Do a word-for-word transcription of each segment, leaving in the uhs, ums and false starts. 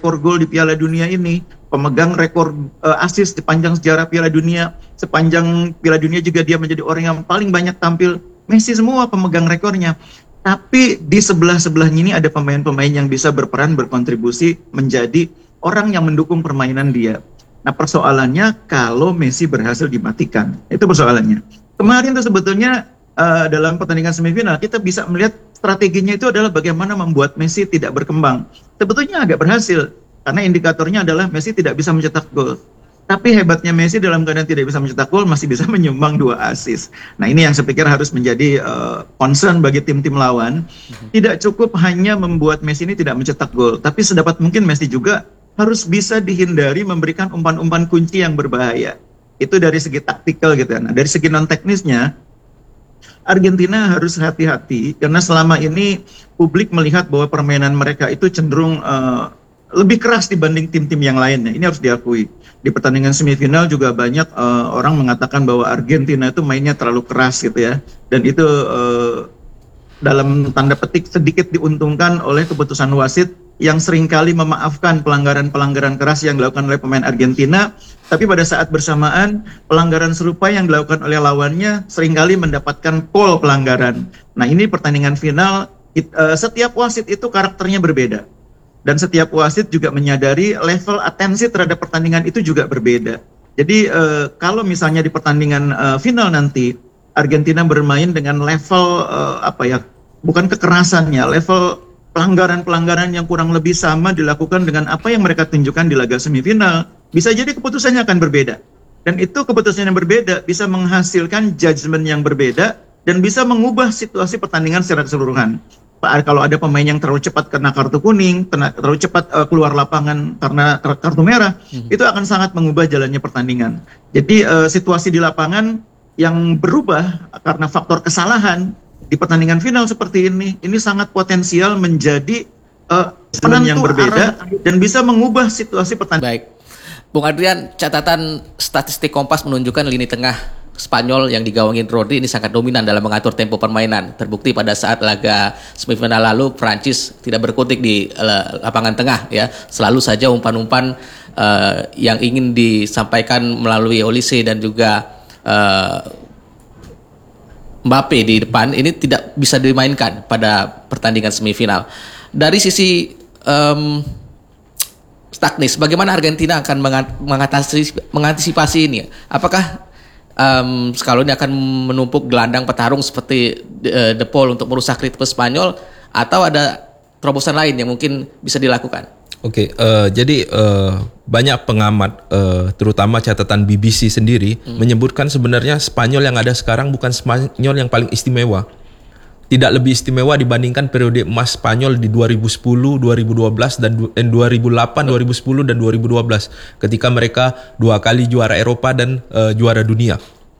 rekor gol di Piala Dunia ini, pemegang rekor uh, assist di panjang sejarah Piala Dunia. Sepanjang Piala Dunia juga dia menjadi orang yang paling banyak tampil. Messi semua pemegang rekornya. Tapi di sebelah-sebelahnya ini ada pemain-pemain yang bisa berperan, berkontribusi menjadi orang yang mendukung permainan dia. Nah, persoalannya kalau Messi berhasil dimatikan, itu persoalannya. Kemarin tuh sebetulnya uh, dalam pertandingan semifinal kita bisa melihat strateginya itu adalah bagaimana membuat Messi tidak berkembang. Sebetulnya agak berhasil karena indikatornya adalah Messi tidak bisa mencetak gol. Tapi hebatnya Messi dalam keadaan tidak bisa mencetak gol masih bisa menyumbang dua assist. Nah, ini yang saya pikir harus menjadi uh, concern bagi tim-tim lawan. Tidak cukup hanya membuat Messi ini tidak mencetak gol, tapi sedapat mungkin Messi juga harus bisa dihindari memberikan umpan-umpan kunci yang berbahaya. Itu dari segi taktikal gitu ya. Nah, dari segi non teknisnya Argentina harus hati-hati karena selama ini publik melihat bahwa permainan mereka itu cenderung uh, lebih keras dibanding tim-tim yang lainnya. Ini harus diakui. Di pertandingan semifinal juga banyak uh, orang mengatakan bahwa Argentina itu mainnya terlalu keras gitu ya. Dan itu uh, dalam tanda petik sedikit diuntungkan oleh keputusan wasit yang seringkali memaafkan pelanggaran-pelanggaran keras yang dilakukan oleh pemain Argentina. Tapi pada saat bersamaan pelanggaran serupa yang dilakukan oleh lawannya seringkali mendapatkan pol pelanggaran. Nah, ini pertandingan final, it, uh, setiap wasit itu karakternya berbeda. Dan setiap wasit juga menyadari level atensi terhadap pertandingan itu juga berbeda. Jadi uh, kalau misalnya di pertandingan uh, final nanti Argentina bermain dengan level uh, apa ya, bukan kekerasannya, level pelanggaran-pelanggaran yang kurang lebih sama dilakukan dengan apa yang mereka tunjukkan di laga semifinal, bisa jadi keputusannya akan berbeda. Dan itu keputusan yang berbeda bisa menghasilkan judgement yang berbeda dan bisa mengubah situasi pertandingan secara keseluruhan. Kalau ada pemain yang terlalu cepat kena kartu kuning, terlalu cepat uh, keluar lapangan karena kartu merah, hmm. itu akan sangat mengubah jalannya pertandingan. Jadi uh, situasi di lapangan yang berubah karena faktor kesalahan di pertandingan final seperti ini, ini sangat potensial menjadi uh, penentu yang berbeda arah dan bisa mengubah situasi pertandingan. Baik, Bung Adrian, catatan statistik Kompas menunjukkan lini tengah Spanyol yang digawangin Rodri ini sangat dominan dalam mengatur tempo permainan. Terbukti pada saat laga semifinal lalu Prancis tidak berkutik di uh, lapangan tengah ya. Selalu saja umpan-umpan uh, yang ingin disampaikan melalui Olise dan juga uh, Mbappe di depan ini tidak bisa dimainkan pada pertandingan semifinal. Dari sisi um, teknis, bagaimana Argentina akan mengatasi, mengantisipasi ini? Apakah Um, Scaloni akan menumpuk gelandang petarung seperti uh, De Paul untuk merusak ritme Spanyol, atau ada terobosan lain yang mungkin bisa dilakukan? Oke, okay, uh, jadi uh, banyak pengamat, uh, terutama catatan B B C sendiri, hmm. menyebutkan sebenarnya Spanyol yang ada sekarang bukan Spanyol yang paling istimewa. Tidak lebih istimewa dibandingkan periode emas Spanyol di dua ribu sepuluh, dua ribu dua belas dan dua ribu delapan, dua ribu sepuluh dan dua ribu dua belas ketika mereka dua kali juara Eropa dan uh, juara dunia.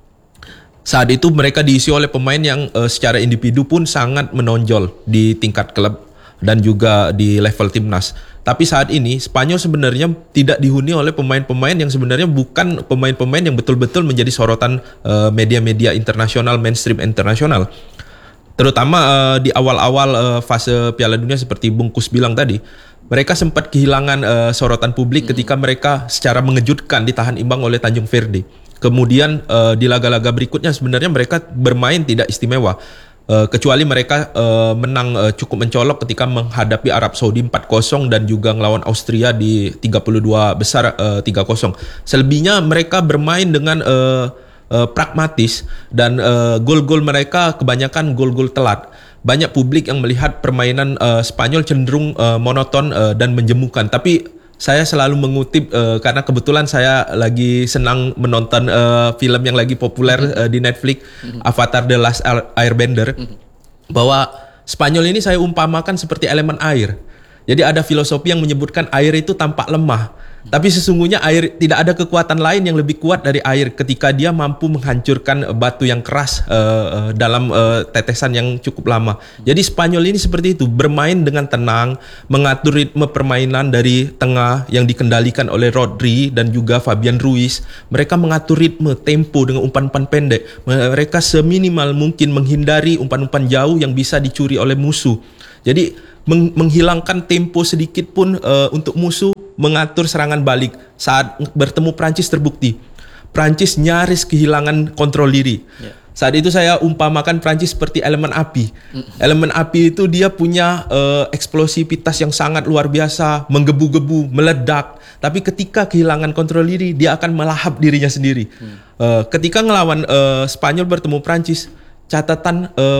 Saat itu mereka diisi oleh pemain yang uh, secara individu pun sangat menonjol di tingkat klub dan juga di level timnas. Tapi saat ini Spanyol sebenarnya tidak dihuni oleh pemain-pemain yang sebenarnya bukan pemain-pemain yang betul-betul menjadi sorotan uh, media-media internasional, mainstream internasional. Terutama uh, di awal-awal uh, fase Piala Dunia seperti Bung Kus bilang tadi, mereka sempat kehilangan uh, sorotan publik hmm. ketika mereka secara mengejutkan ditahan imbang oleh Tanjung Verde. Kemudian uh, di laga-laga berikutnya sebenarnya mereka bermain tidak istimewa. Uh, kecuali mereka uh, menang uh, cukup mencolok ketika menghadapi Arab Saudi empat kosong dan juga ngelawan Austria di tiga puluh dua besar uh, tiga kosong. Selebihnya mereka bermain dengan uh, Uh, pragmatis dan uh, gol-gol mereka kebanyakan gol-gol telat. Banyak publik yang melihat permainan uh, Spanyol cenderung uh, monoton uh, dan menjemukan. Tapi saya selalu mengutip uh, karena kebetulan saya lagi senang menonton uh, film yang lagi populer uh, di Netflix, mm-hmm. Avatar The Last Airbender, mm-hmm. bahwa Spanyol ini saya umpamakan seperti elemen air. Jadi ada filosofi yang menyebutkan air itu tampak lemah. Tapi sesungguhnya air tidak ada kekuatan lain yang lebih kuat dari air ketika dia mampu menghancurkan batu yang keras uh, uh, dalam uh, tetesan yang cukup lama. Jadi Spanyol ini seperti itu, bermain dengan tenang, mengatur ritme permainan dari tengah yang dikendalikan oleh Rodri dan juga Fabian Ruiz. Mereka mengatur ritme, tempo dengan umpan-umpan pendek. Mereka seminimal mungkin menghindari umpan-umpan jauh yang bisa dicuri oleh musuh. Jadi menghilangkan tempo sedikit pun uh, untuk musuh mengatur serangan balik. Saat bertemu Prancis terbukti. Prancis nyaris kehilangan kontrol diri. Yeah. Saat itu saya umpamakan Prancis seperti elemen api. Mm. Elemen api itu dia punya uh, eksplosivitas yang sangat luar biasa, menggebu-gebu, meledak. Tapi ketika kehilangan kontrol diri, dia akan melahap dirinya sendiri. Mm. Uh, ketika ngelawan uh, Spanyol bertemu Prancis, catatan uh,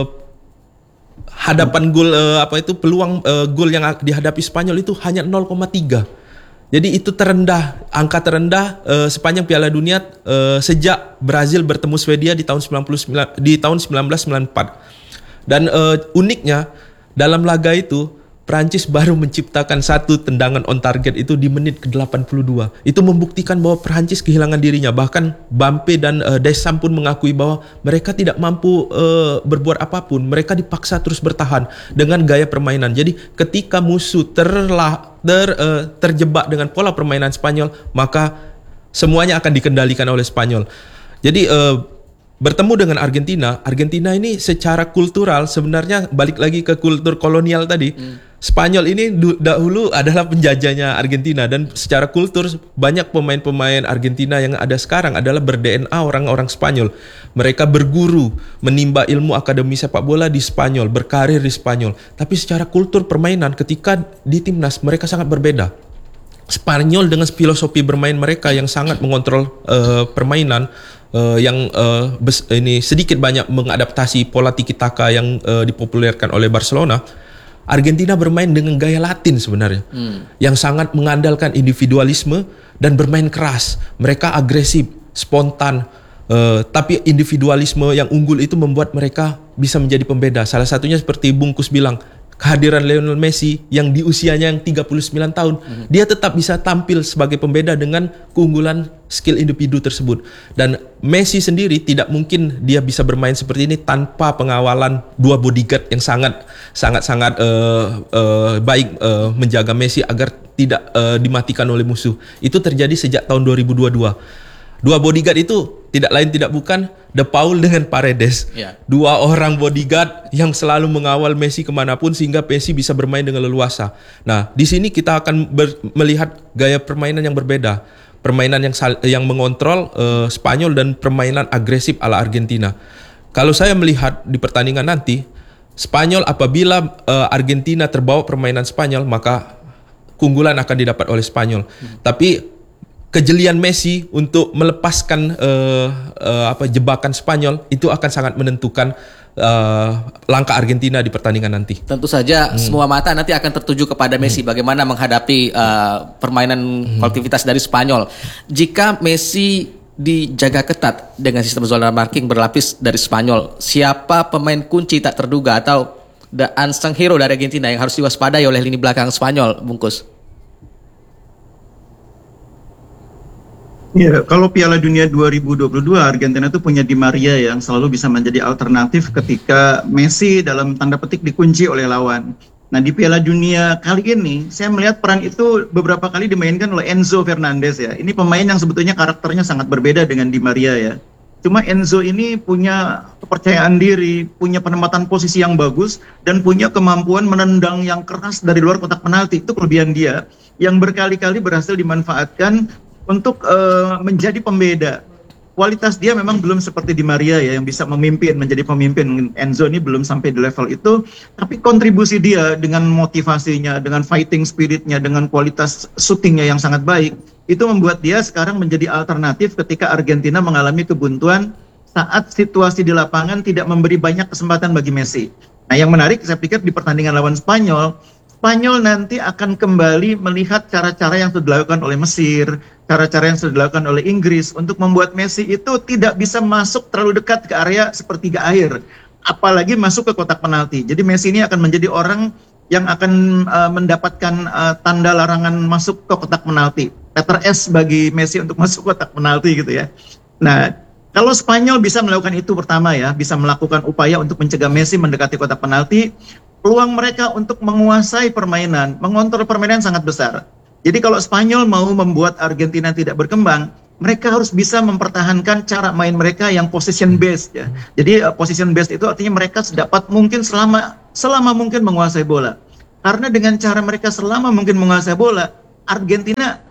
hadapan gol uh, apa itu peluang uh, gol yang dihadapi Spanyol itu hanya nol koma tiga. Jadi itu terendah, angka terendah uh, sepanjang Piala Dunia uh, sejak Brazil bertemu Swedia di tahun sembilan puluh sembilan di tahun seribu sembilan ratus sembilan puluh empat. Dan uh, uniknya dalam laga itu Prancis baru menciptakan satu tendangan on target itu di menit ke delapan puluh dua. Itu membuktikan bahwa Prancis kehilangan dirinya. Bahkan Mbappe dan uh, Deschamps pun mengakui bahwa mereka tidak mampu uh, berbuat apapun. Mereka dipaksa terus bertahan dengan gaya permainan. Jadi ketika musuh terlah, ter, uh, terjebak dengan pola permainan Spanyol, maka semuanya akan dikendalikan oleh Spanyol. Jadi uh, bertemu dengan Argentina, Argentina ini secara kultural sebenarnya balik lagi ke kultur kolonial tadi. Hmm. Spanyol ini dahulu adalah penjajahnya Argentina dan secara kultur banyak pemain-pemain Argentina yang ada sekarang adalah ber-D N A orang-orang Spanyol. Mereka berguru, menimba ilmu akademi sepak bola di Spanyol, berkarir di Spanyol. Tapi secara kultur permainan ketika di timnas mereka sangat berbeda. Spanyol dengan filosofi bermain mereka yang sangat mengontrol uh, permainan uh, yang uh, bes, ini sedikit banyak mengadaptasi pola tiki taka yang uh, dipopulerkan oleh Barcelona. Argentina bermain dengan gaya Latin sebenarnya, hmm. yang sangat mengandalkan individualisme dan bermain keras. Mereka agresif, spontan, uh, tapi individualisme yang unggul itu membuat mereka bisa menjadi pembeda. Salah satunya seperti Bungkus bilang, kehadiran Lionel Messi yang di usianya yang tiga puluh sembilan tahun, hmm. dia tetap bisa tampil sebagai pembeda dengan keunggulan skill individu tersebut. Dan Messi sendiri tidak mungkin dia bisa bermain seperti ini tanpa pengawalan dua bodyguard yang sangat sangat sangat uh, uh, baik uh, menjaga Messi agar tidak uh, dimatikan oleh musuh. Itu terjadi sejak tahun dua ribu dua puluh dua. Dua bodyguard itu tidak lain tidak bukan De Paul dengan Paredes. Yeah. Dua orang bodyguard yang selalu mengawal Messi kemanapun sehingga Messi bisa bermain dengan leluasa. Nah, di sini kita akan ber- melihat gaya permainan yang berbeda. Permainan yang sal- yang mengontrol uh, Spanyol dan permainan agresif ala Argentina. Kalau saya melihat di pertandingan nanti, Spanyol apabila uh, Argentina terbawa permainan Spanyol, maka keunggulan akan didapat oleh Spanyol. Hmm. Tapi kejelian Messi untuk melepaskan uh, uh, apa jebakan Spanyol itu akan sangat menentukan uh, langkah Argentina di pertandingan nanti. Tentu saja hmm. semua mata nanti akan tertuju kepada Messi, hmm. bagaimana menghadapi uh, permainan hmm. kolektivitas dari Spanyol. Jika Messi dijaga ketat dengan sistem zona marking berlapis dari Spanyol, siapa pemain kunci tak terduga atau the unsung hero dari Argentina yang harus diwaspadai oleh lini belakang Spanyol, Bungkus? Ya, kalau Piala Dunia dua ribu dua puluh dua Argentina itu punya Di Maria yang selalu bisa menjadi alternatif ketika Messi dalam tanda petik dikunci oleh lawan. Nah, di Piala Dunia kali ini saya melihat peran itu beberapa kali dimainkan oleh Enzo Fernandez ya. Ini pemain yang sebetulnya karakternya sangat berbeda dengan Di Maria ya. Cuma Enzo ini punya kepercayaan diri, punya penempatan posisi yang bagus dan punya kemampuan menendang yang keras dari luar kotak penalti. Itu kelebihan dia yang berkali-kali berhasil dimanfaatkan untuk uh, menjadi pembeda. Kualitas dia memang belum seperti Di Maria ya yang bisa memimpin, menjadi pemimpin. Enzo ini belum sampai di level itu, tapi kontribusi dia dengan motivasinya, dengan fighting spiritnya, dengan kualitas shootingnya yang sangat baik, itu membuat dia sekarang menjadi alternatif ketika Argentina mengalami kebuntuan saat situasi di lapangan tidak memberi banyak kesempatan bagi Messi. Nah, yang menarik saya pikir di pertandingan lawan Spanyol, Spanyol nanti akan kembali melihat cara-cara yang sudah dilakukan oleh Mesir, cara-cara yang sudah dilakukan oleh Inggris untuk membuat Messi itu tidak bisa masuk terlalu dekat ke area sepertiga akhir, apalagi masuk ke kotak penalti. Jadi Messi ini akan menjadi orang yang akan uh, mendapatkan uh, tanda larangan masuk ke kotak penalti. Letter S bagi Messi untuk masuk kotak penalti gitu ya. Nah, kalau Spanyol bisa melakukan itu pertama ya, bisa melakukan upaya untuk mencegah Messi mendekati kotak penalti, peluang mereka untuk menguasai permainan, mengontrol permainan sangat besar. Jadi kalau Spanyol mau membuat Argentina tidak berkembang, mereka harus bisa mempertahankan cara main mereka yang position based ya. Jadi uh, position based itu artinya mereka sedapat mungkin selama selama mungkin menguasai bola. Karena dengan cara mereka selama mungkin menguasai bola, Argentina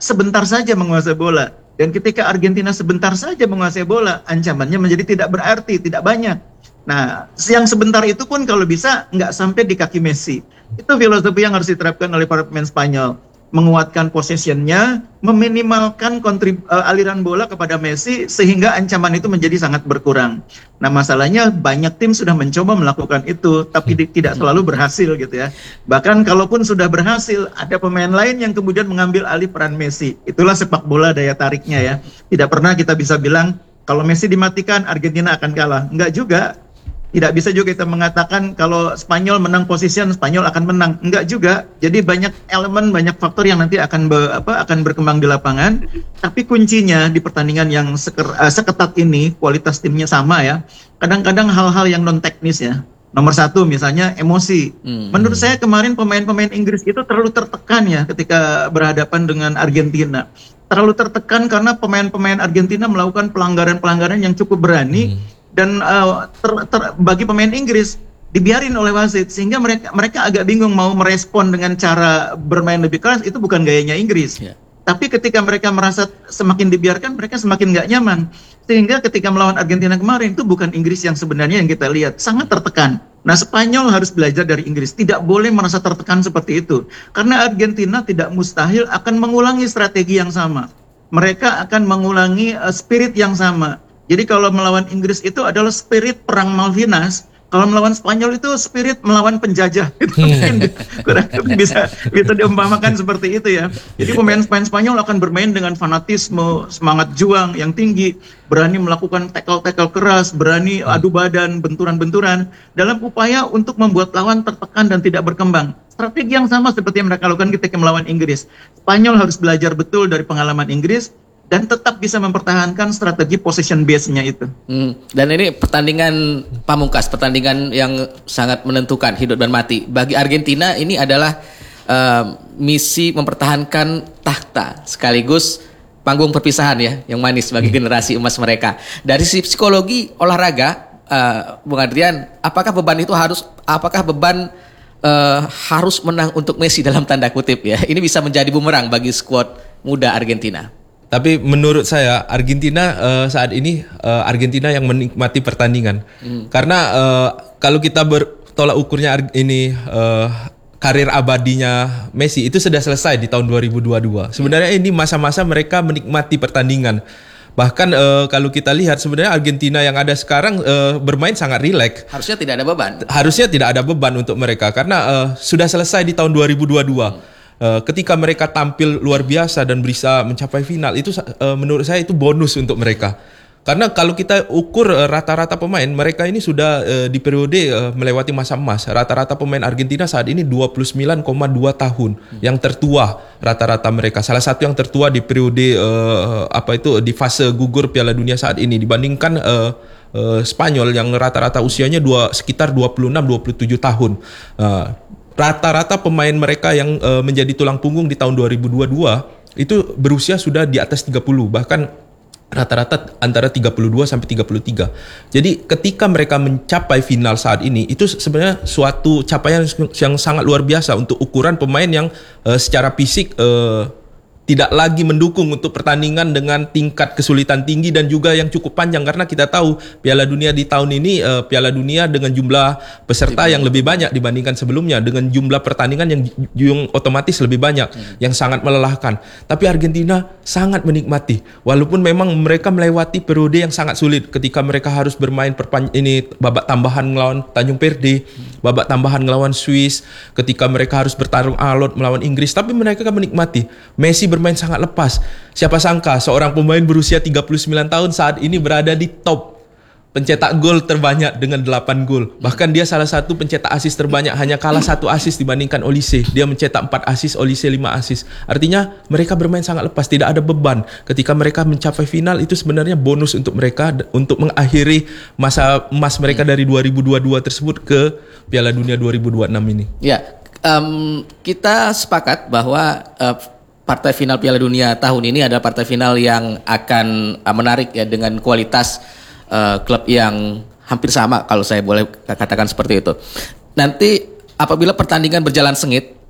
sebentar saja menguasai bola. Dan ketika Argentina sebentar saja menguasai bola, ancamannya menjadi tidak berarti, tidak banyak. Nah, yang sebentar itu pun kalau bisa nggak sampai di kaki Messi. Itu filosofi yang harus diterapkan oleh para pemain Spanyol. Menguatkan possession-nya, meminimalkan kontrib, uh, aliran bola kepada Messi sehingga ancaman itu menjadi sangat berkurang. Nah, masalahnya banyak tim sudah mencoba melakukan itu, tapi di, tidak selalu berhasil gitu ya. Bahkan kalaupun sudah berhasil, ada pemain lain yang kemudian mengambil alih peran Messi. Itulah sepak bola daya tariknya ya. Tidak pernah kita bisa bilang kalau Messi dimatikan Argentina akan kalah. Enggak juga. Tidak bisa juga kita mengatakan kalau Spanyol menang position, Spanyol akan menang. Enggak juga. Jadi banyak elemen, banyak faktor yang nanti akan be, apa, akan berkembang di lapangan. Tapi kuncinya di pertandingan yang seker, uh, seketat ini, kualitas timnya sama ya. Kadang-kadang hal-hal yang non teknis ya. Nomor satu misalnya emosi. Hmm. Menurut saya kemarin pemain-pemain Inggris itu terlalu tertekan ya ketika berhadapan dengan Argentina. Terlalu tertekan karena pemain-pemain Argentina melakukan pelanggaran-pelanggaran yang cukup berani. Hmm. Dan uh, ter, ter, bagi pemain Inggris dibiarin oleh wasit sehingga mereka mereka agak bingung mau merespon dengan cara bermain lebih keras. Itu bukan gayanya Inggris. Yeah. Tapi ketika mereka merasa semakin dibiarkan, mereka semakin nggak nyaman. Sehingga ketika melawan Argentina kemarin itu bukan Inggris yang sebenarnya yang kita lihat, sangat tertekan. Nah, Spanyol harus belajar dari Inggris, tidak boleh merasa tertekan seperti itu. Karena Argentina tidak mustahil akan mengulangi strategi yang sama. Mereka akan mengulangi uh, spirit yang sama. Jadi kalau melawan Inggris itu adalah spirit perang Malvinas, kalau melawan Spanyol itu spirit melawan penjajah. Itu mungkin kurang bisa bisa diumpamakan seperti itu ya. Jadi pemain-pemain Spanyol akan bermain dengan fanatisme, semangat juang yang tinggi, berani melakukan tackle-tackle keras, berani adu badan, benturan-benturan dalam upaya untuk membuat lawan tertekan dan tidak berkembang. Strategi yang sama seperti yang mereka lakukan ketika melawan Inggris. Spanyol harus belajar betul dari pengalaman Inggris dan tetap bisa mempertahankan strategi possession base-nya itu. Hmm. Dan ini pertandingan pamungkas, pertandingan yang sangat menentukan hidup dan mati. Bagi Argentina ini adalah uh, misi mempertahankan takhta sekaligus panggung perpisahan ya, yang manis bagi hmm. generasi emas mereka. Dari sisi psikologi olahraga, uh, Bung Adrian, apakah beban itu harus, apakah beban uh, harus menang untuk Messi dalam tanda kutip ya? Ini bisa menjadi bumerang bagi skuad muda Argentina. Tapi menurut saya Argentina uh, saat ini uh, Argentina yang menikmati pertandingan. Hmm. Karena uh, kalau kita bertolak ukurnya ini uh, karir abadinya Messi itu sudah selesai di tahun dua ribu dua puluh dua. Sebenarnya ini masa-masa mereka menikmati pertandingan. Bahkan uh, kalau kita lihat sebenarnya Argentina yang ada sekarang uh, bermain sangat rileks. Harusnya tidak ada beban. Harusnya tidak ada beban untuk mereka karena uh, sudah selesai di tahun dua ribu dua puluh dua. Hmm. Uh, ketika mereka tampil luar biasa dan bisa mencapai final itu uh, menurut saya itu bonus untuk mereka. Karena kalau kita ukur uh, rata-rata pemain mereka ini sudah uh, di periode uh, melewati masa emas. Rata-rata pemain Argentina saat ini dua puluh sembilan koma dua tahun hmm. yang tertua rata-rata mereka. Salah satu yang tertua di periode uh, apa itu di fase gugur Piala Dunia saat ini dibandingkan uh, uh, Spanyol yang rata-rata usianya dua, sekitar dua puluh enam dua puluh tujuh tahun. Uh, Rata-rata pemain mereka yang uh, menjadi tulang punggung di tahun dua ribu dua puluh dua itu berusia sudah di atas tiga puluh, bahkan rata-rata antara tiga puluh dua sampai tiga puluh tiga. Jadi ketika mereka mencapai final saat ini itu sebenarnya suatu capaian yang sangat luar biasa untuk ukuran pemain yang uh, secara fisik uh, tidak lagi mendukung untuk pertandingan dengan tingkat kesulitan tinggi dan juga yang cukup panjang karena kita tahu Piala Dunia di tahun ini uh, Piala Dunia dengan jumlah peserta yang lebih banyak dibandingkan sebelumnya dengan jumlah pertandingan yang, yang otomatis lebih banyak hmm. yang sangat melelahkan. Tapi Argentina sangat menikmati walaupun memang mereka melewati periode yang sangat sulit ketika mereka harus bermain perpan- ini babak tambahan melawan Tanjung Verde, hmm. babak tambahan melawan Swiss, ketika mereka harus bertarung alot melawan Inggris, tapi mereka kan menikmati. Messi bermain sangat lepas. Siapa sangka seorang pemain berusia tiga puluh sembilan tahun saat ini berada di top pencetak gol terbanyak dengan delapan gol. Bahkan dia salah satu pencetak asis terbanyak, hanya kalah satu asis dibandingkan Olise. Dia mencetak empat asis, Olise lima asis. Artinya mereka bermain sangat lepas, tidak ada beban. Ketika mereka mencapai final itu sebenarnya bonus untuk mereka untuk mengakhiri masa emas mereka dari dua ribu dua puluh dua tersebut ke Piala Dunia dua ribu dua puluh enam ini. Ya, um, kita sepakat bahwa uh, partai final Piala Dunia tahun ini adalah partai final yang akan uh, menarik ya dengan kualitas uh, klub yang hampir sama kalau saya boleh katakan seperti itu. Nanti apabila pertandingan berjalan sengit ya,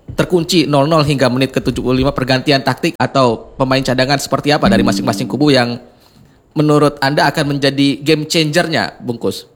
terkunci nol nol hingga menit ke tujuh puluh lima, pergantian taktik atau pemain cadangan seperti apa dari masing-masing kubu yang menurut Anda akan menjadi game changer-nya, Bungkus?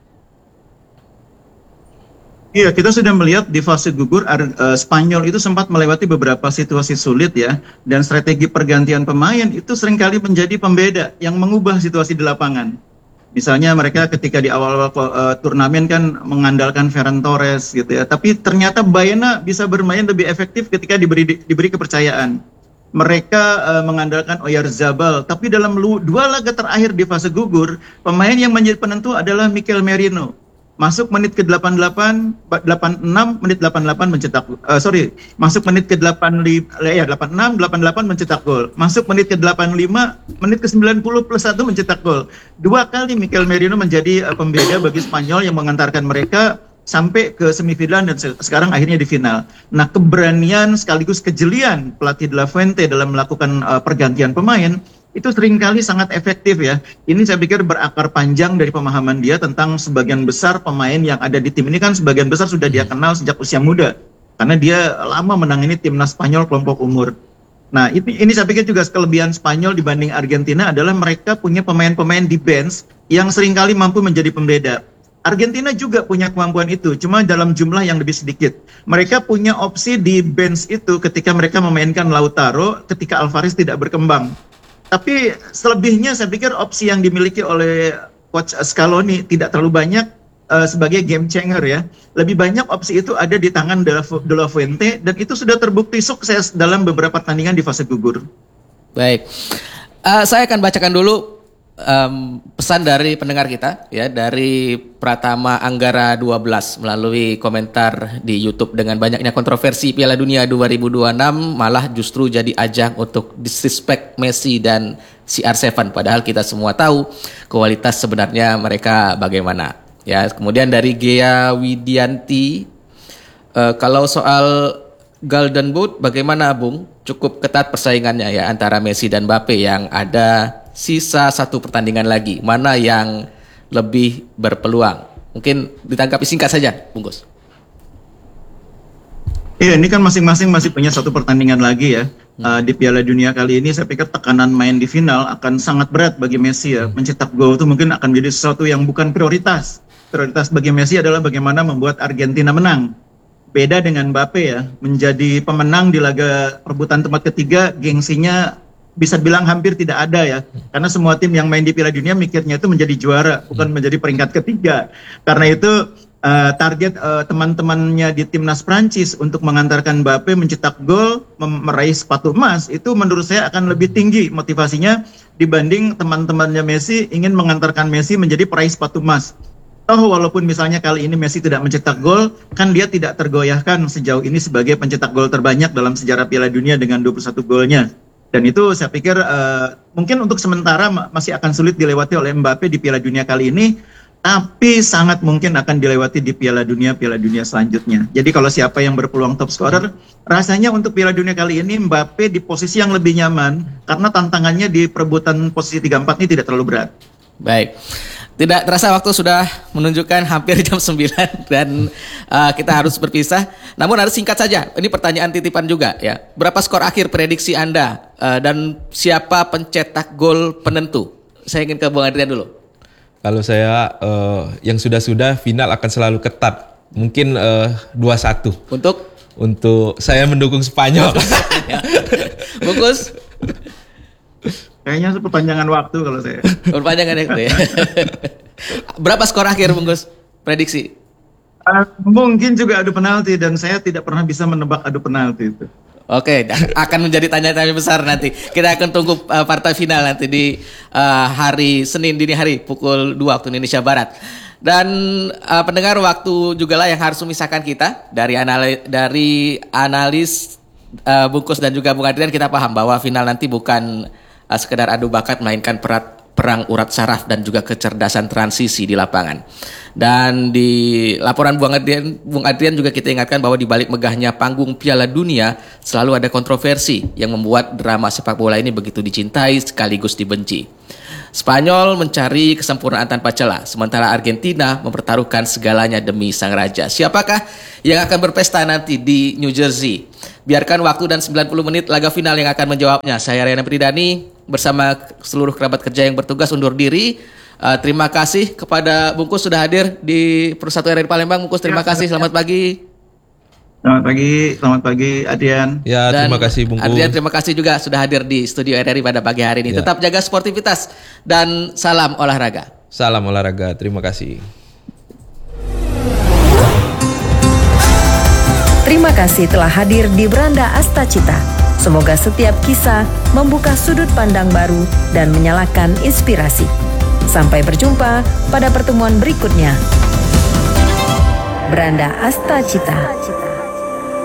Iya, kita sudah melihat di fase gugur uh, Spanyol itu sempat melewati beberapa situasi sulit ya, dan strategi pergantian pemain itu seringkali menjadi pembeda yang mengubah situasi di lapangan. Misalnya mereka ketika di awal-awal uh, turnamen kan mengandalkan Ferran Torres gitu ya, tapi ternyata Baena bisa bermain lebih efektif ketika diberi diberi kepercayaan. Mereka uh, mengandalkan Oyarzabal, tapi dalam lu, dua laga terakhir di fase gugur, pemain yang menjadi penentu adalah Mikel Merino. Masuk menit ke delapan puluh delapan, delapan puluh enam, menit delapan puluh delapan mencetak, uh, sorry, masuk menit ke delapan puluh lima, ya delapan puluh enam, delapan puluh delapan mencetak gol. Masuk menit ke delapan puluh lima, menit ke sembilan puluh plus satu mencetak gol. Dua kali Mikel Merino menjadi uh, pembeda bagi Spanyol yang mengantarkan mereka sampai ke semifinal dan se- sekarang akhirnya di final. Nah, keberanian sekaligus kejelian pelatih De La Fuente dalam melakukan uh, pergantian pemain itu seringkali sangat efektif ya. Ini saya pikir berakar panjang dari pemahaman dia tentang sebagian besar pemain yang ada di tim ini kan sebagian besar sudah dia kenal sejak usia muda. Karena dia lama menangani timnas Spanyol kelompok umur. Nah, ini, ini saya pikir juga kelebihan Spanyol dibanding Argentina adalah mereka punya pemain-pemain di bench yang seringkali mampu menjadi pembeda. Argentina juga punya kemampuan itu, cuma dalam jumlah yang lebih sedikit. Mereka punya opsi di bench itu ketika mereka memainkan Lautaro ketika Alvarez tidak berkembang. Tapi selebihnya saya pikir opsi yang dimiliki oleh Coach Scaloni tidak terlalu banyak uh, sebagai game changer ya. Lebih banyak opsi itu ada di tangan De La, Fu- De La Fuente dan itu sudah terbukti sukses dalam beberapa pertandingan di fase gugur. Baik, uh, saya akan bacakan dulu um, pesan dari pendengar kita ya, dari Pratama Anggara dua belas melalui komentar di YouTube. Dengan banyaknya kontroversi Piala Dunia dua ribu dua puluh enam malah justru jadi ajang untuk disrespect Messi dan C R tujuh, padahal kita semua tahu kualitas sebenarnya mereka bagaimana ya. Kemudian dari Gea Widianti, uh, kalau soal Golden Boot bagaimana Bung? Cukup ketat persaingannya ya antara Messi dan Mbappe yang ada sisa satu pertandingan lagi. Mana yang lebih berpeluang? Mungkin ditanggapi singkat saja, Bungkus. Iya, ini kan masing-masing masih punya satu pertandingan lagi ya. Hmm. Uh, di Piala Dunia kali ini saya pikir tekanan main di final akan sangat berat bagi Messi ya. Mencetak gol itu mungkin akan menjadi sesuatu yang bukan prioritas. Prioritas bagi Messi adalah bagaimana membuat Argentina menang. Beda dengan Mbappe ya, menjadi pemenang di laga perebutan tempat ketiga, gengsinya bisa bilang hampir tidak ada ya, karena semua tim yang main di Piala Dunia mikirnya itu menjadi juara, bukan menjadi peringkat ketiga. Karena itu uh, target uh, teman-temannya di timnas Prancis untuk mengantarkan Mbappe mencetak gol, mem- meraih sepatu emas, itu menurut saya akan lebih tinggi motivasinya dibanding teman-temannya Messi ingin mengantarkan Messi menjadi peraih sepatu emas. Toh walaupun misalnya kali ini Messi tidak mencetak gol, kan dia tidak tergoyahkan sejauh ini sebagai pencetak gol terbanyak dalam sejarah Piala Dunia dengan dua puluh satu golnya. Dan itu saya pikir uh, mungkin untuk sementara ma- masih akan sulit dilewati oleh Mbappe di Piala Dunia kali ini, tapi sangat mungkin akan dilewati di Piala Dunia Piala Dunia selanjutnya. Jadi kalau siapa yang berpeluang top scorer, rasanya untuk Piala Dunia kali ini Mbappe di posisi yang lebih nyaman karena tantangannya di perebutan posisi tiga empat ini tidak terlalu berat. Baik. Tidak terasa waktu sudah menunjukkan hampir jam sembilan dan uh, kita harus berpisah. Namun harus singkat saja. Ini pertanyaan titipan juga ya. Berapa skor akhir prediksi Anda uh, dan siapa pencetak gol penentu? Saya ingin ke Bung Adrian dulu. Kalau saya uh, yang sudah-sudah final akan selalu ketat. Mungkin uh, dua satu. Untuk? Untuk saya mendukung Spanyol. Bungkus? Kayaknya perpanjangan waktu kalau saya. Perpanjangan itu ya. Berapa skor akhir Bungkus? Prediksi? Uh, mungkin juga adu penalti dan saya tidak pernah bisa menebak adu penalti itu. Oke, akan menjadi tanya-tanya besar nanti. Kita akan tunggu uh, partai final nanti di uh, hari Senin dini hari pukul dua waktu Indonesia Barat. Dan uh, pendengar, waktu juga lah yang harus memisahkan kita dari anali- dari analis uh, Bungkus dan juga Bung Adrian. Kita paham bahwa final nanti bukan uh, sekedar adu bakat, melainkan perat perang urat saraf dan juga kecerdasan transisi di lapangan. Dan di laporan Bung Adrian, Bung Adrian juga kita ingatkan bahwa di balik megahnya panggung Piala Dunia selalu ada kontroversi yang membuat drama sepak bola ini begitu dicintai sekaligus dibenci. Spanyol mencari kesempurnaan tanpa celah, sementara Argentina mempertaruhkan segalanya demi sang raja. Siapakah yang akan berpesta nanti di New Jersey? Biarkan waktu dan sembilan puluh menit laga final yang akan menjawabnya. Saya Riana Pridani bersama seluruh kerabat kerja yang bertugas undur diri. Uh, terima kasih kepada Bungkus sudah hadir di Persatuan R R I Palembang. Bungkus, terima Ya, kasih. Selamat pagi. Selamat pagi, selamat pagi Adian. Ya, Dan terima kasih Bungkus. Adrian, terima kasih juga sudah hadir di studio R R I pada pagi hari ini. Ya. Tetap jaga sportivitas dan salam olahraga. Salam olahraga, terima kasih. Terima kasih telah hadir di Beranda Astacita. Semoga setiap kisah membuka sudut pandang baru dan menyalakan inspirasi. Sampai berjumpa pada pertemuan berikutnya. Beranda Astacita.